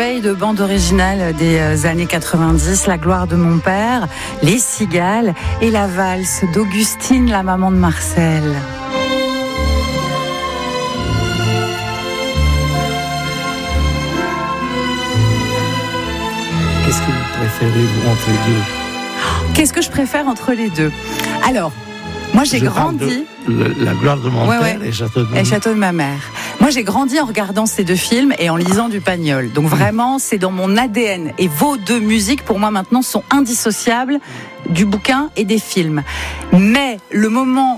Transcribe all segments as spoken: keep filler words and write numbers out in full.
merveille de bande originale des années quatre-vingt-dix, La gloire de mon père, Les cigales et la valse d'Augustine, la maman de Marcel. Qu'est-ce que vous préférez, vous, entre les deux ? Qu'est-ce que je préfère entre les deux ? Alors, moi j'ai Je grandi... Le, la gloire de mon ouais, père ouais. et Château de ma et Château de ma mère. Moi j'ai grandi en regardant ces deux films et en lisant du Pagnol. Donc vraiment, c'est dans mon A D N. Et vos deux musiques, pour moi maintenant, sont indissociables du bouquin et des films. Mais le moment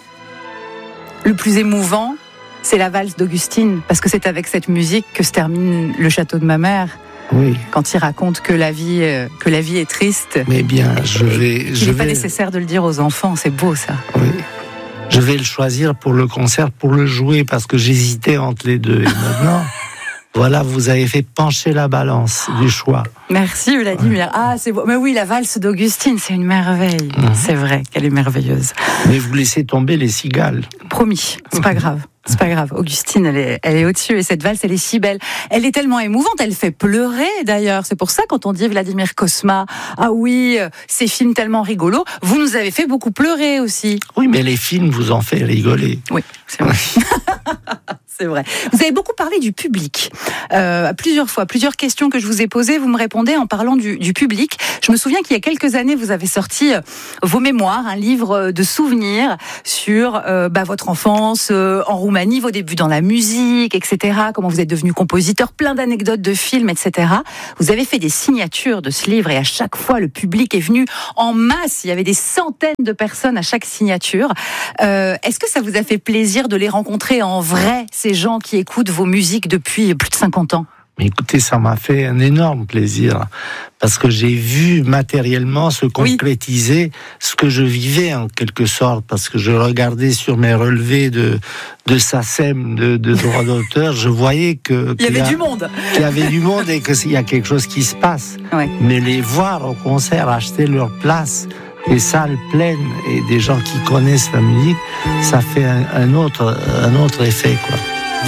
le plus émouvant, c'est la valse d'Augustine. Parce que c'est avec cette musique que se termine Le Château de ma mère. Oui. Quand il raconte que la vie, euh, que la vie est triste. Mais bien, je vais... Il je n'est vais... pas nécessaire de le dire aux enfants, c'est beau ça. Oui. Je vais le choisir pour le concert, pour le jouer, parce que j'hésitais entre les deux. Et maintenant, voilà, vous avez fait pencher la balance du choix. Merci Vladimir. Ah, c'est beau. Mais oui, la valse d'Augustine, c'est une merveille. Mmh. C'est vrai qu'elle est merveilleuse. Mais vous laissez tomber les cigales. Promis, c'est pas grave. C'est pas grave, Augustine, elle est, elle est au-dessus et cette valse, elle est si belle. Elle est tellement émouvante, elle fait pleurer d'ailleurs. C'est pour ça quand on dit Vladimir Cosma, ah oui, ces films tellement rigolos, vous nous avez fait beaucoup pleurer aussi. Oui, mais les films vous en fait rigoler. Oui, c'est vrai. C'est vrai. Vous avez beaucoup parlé du public. Euh, plusieurs fois, plusieurs questions que je vous ai posées, vous me répondez en parlant du, du public. Je me souviens qu'il y a quelques années, vous avez sorti euh, vos mémoires, un livre de souvenirs sur euh, bah, votre enfance euh, en Roumanie, vos débuts dans la musique, et cetera. Comment vous êtes devenu compositeur, plein d'anecdotes de films, et cetera. Vous avez fait des signatures de ce livre et à chaque fois, le public est venu en masse. Il y avait des centaines de personnes à chaque signature. Euh, est-ce que ça vous a fait plaisir de les rencontrer en vrai, ces gens qui écoutent vos musiques depuis plus de cinquante ans? Mais écoutez, ça m'a fait un énorme plaisir, parce que j'ai vu matériellement se concrétiser oui. ce que je vivais en quelque sorte, parce que je regardais sur mes relevés de, de SACEM, de, de droit d'auteur, je voyais que... Il y avait a, du monde. Qu'il y avait du monde et qu'il y a quelque chose qui se passe. Ouais. Mais les voir au concert, acheter leur place, des salles pleines et des gens qui connaissent la musique, ça fait un, un, autre, un autre effet, quoi.